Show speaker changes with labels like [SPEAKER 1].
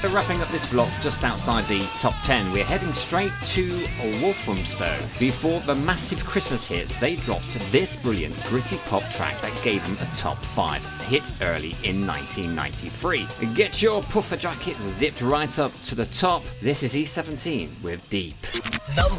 [SPEAKER 1] wrapping up this block just outside the top 10, we're heading straight to Walthamstow. Before the massive Christmas hits, they dropped this brilliant gritty pop track that gave them a top 5 hit early in 1993. Get your puffer jacket zipped right up to the top. This is E17 with Deep.
[SPEAKER 2] Number